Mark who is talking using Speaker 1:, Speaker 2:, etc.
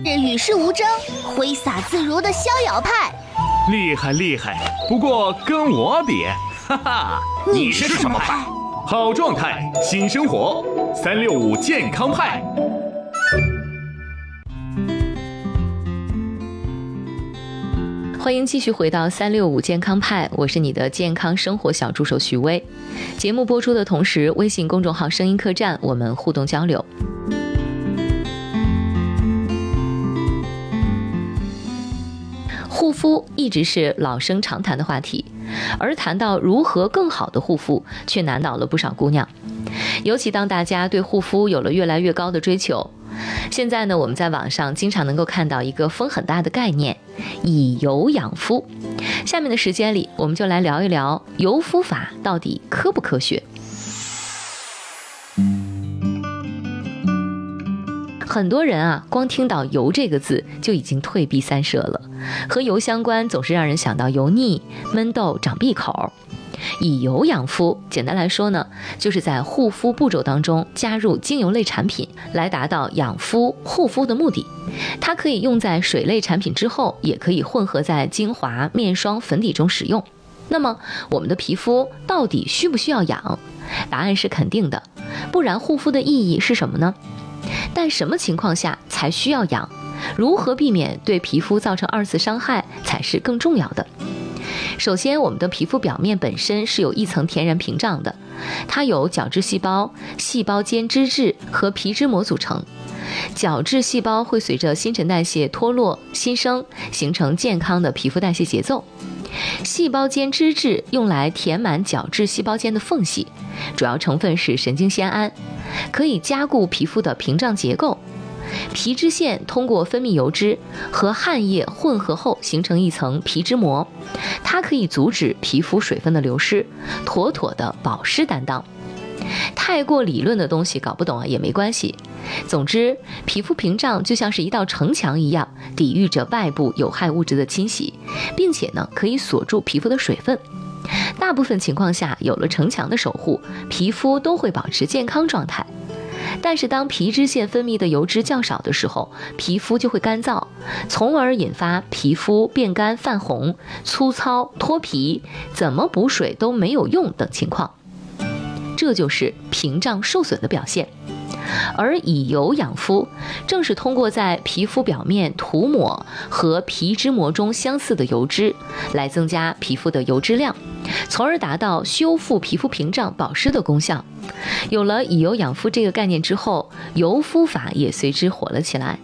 Speaker 1: 着与世无争、挥洒自如的逍遥派。
Speaker 2: 厉害厉害，不过跟我比，哈哈，
Speaker 1: 你是什么派？
Speaker 2: 好状态，新生活，365健康派。
Speaker 3: 欢迎继续回到365健康派，我是你的健康生活小助手徐薇。节目播出的同时，微信公众号声音客栈我们互动交流。护肤一直是老生常谈的话题，而谈到如何更好的护肤，却难倒了不少姑娘。尤其当大家对护肤有了越来越高的追求，现在呢，我们在网上经常能够看到一个风很大的概念，以油养肤。下面的时间里，我们就来聊一聊油肤法到底科不科学。很多人啊，光听到油这个字就已经退避三舍了，和油相关总是让人想到油腻、闷痘、长闭口。以油养肤，简单来说呢，就是在护肤步骤当中加入精油类产品，来达到养肤护肤的目的。它可以用在水类产品之后，也可以混合在精华、面霜、粉底中使用。那么我们的皮肤到底需不需要养？答案是肯定的，不然护肤的意义是什么呢？但什么情况下才需要养？如何避免对皮肤造成二次伤害才是更重要的。首先，我们的皮肤表面本身是有一层天然屏障的，它由角质细胞、细胞间脂质和皮脂膜组成。角质细胞会随着新陈代谢脱落新生，形成健康的皮肤代谢节奏。细胞间脂质用来填满角质细胞间的缝隙，主要成分是神经酰胺，可以加固皮肤的屏障结构。皮脂腺通过分泌油脂和汗液混合后形成一层皮脂膜，它可以阻止皮肤水分的流失，妥妥的保湿担当。太过理论的东西搞不懂也没关系。总之，皮肤屏障就像是一道城墙一样，抵御着外部有害物质的侵袭，并且呢，可以锁住皮肤的水分。大部分情况下，有了城墙的守护，皮肤都会保持健康状态。但是当皮脂腺分泌的油脂较少的时候，皮肤就会干燥，从而引发皮肤变干、泛红、粗糙、脱皮，怎么补水都没有用等情况。这就是屏障受损的表现。而以油养肤，正是通过在皮肤表面涂抹和皮脂膜中相似的油脂，来增加皮肤的油脂量，从而达到修复皮肤屏障、保湿的功效。有了以油养肤这个概念之后，油肤法也随之火了起来。